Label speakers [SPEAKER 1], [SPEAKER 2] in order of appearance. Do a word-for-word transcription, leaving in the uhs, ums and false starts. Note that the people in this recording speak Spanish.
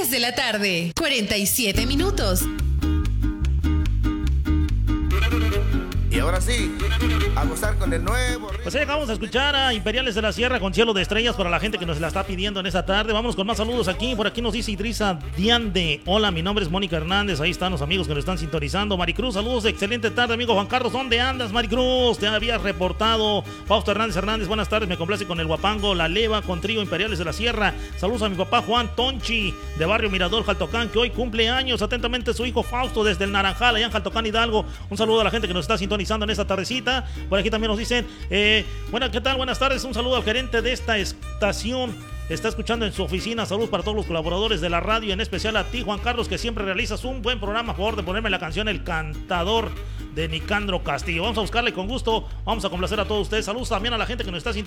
[SPEAKER 1] tres de la tarde, cuarenta y siete minutos.
[SPEAKER 2] Y ahora sí, a gozar con el nuevo ritmo.
[SPEAKER 3] Pues ahí acabamos de escuchar a Imperiales de la Sierra con Cielo de Estrellas para la gente que nos la está pidiendo en esta tarde. Vámonos con más saludos aquí. Por aquí nos dice Idrisa Diande. Hola, mi nombre es Mónica Hernández. Ahí están los amigos que nos están sintonizando. Maricruz, saludos, excelente tarde, amigo Juan Carlos. ¿Dónde andas, Maricruz? Te habías reportado. Fausto Hernández Hernández, buenas tardes. Me complace con el Guapango, la Leva, con Trío Imperiales de la Sierra. Saludos a mi papá Juan Tonchi, de Barrio Mirador, Jaltocán, que hoy cumple años. Atentamente su hijo Fausto desde el Naranjal, allá en Jaltocán, Hidalgo. Un saludo a la gente que nos está sintonizando en esta tardecita. Por aquí también nos dicen, eh, bueno, ¿qué tal? Buenas tardes, un saludo al gerente de esta estación. Está escuchando en su oficina. Saludos para todos los colaboradores de la radio, en especial a ti, Juan Carlos, que siempre realizas un buen programa. A favor de ponerme la canción El Cantador de Nicandro Castillo. Vamos a buscarle con gusto. Vamos a complacer a todos ustedes. Saludos también a la gente que nos está sintonizando.